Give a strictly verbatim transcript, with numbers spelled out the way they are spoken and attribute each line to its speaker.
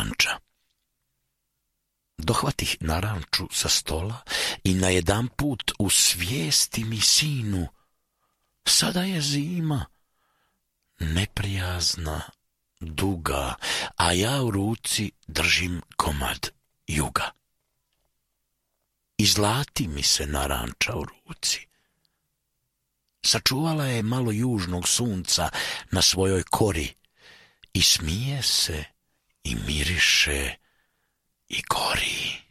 Speaker 1: naranča. Dohvatih naranču sa stola i najedanput u svijesti mi sinu, sada je zima, neprijazna, duga, a ja u ruci držim komad juga. Izlati mi se naranča u ruci. Sačuvala je malo južnog sunca na svojoj kori i smije se i miriše i gori.